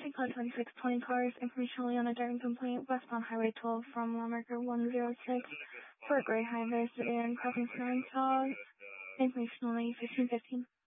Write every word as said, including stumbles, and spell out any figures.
Saint Cloud twenty-six twenty cars, information only on a driving complaint, westbound Highway twelve from mile marker one zero six, for Gray High Vis and crossing Snowing Saw, information only fifteen fifteen.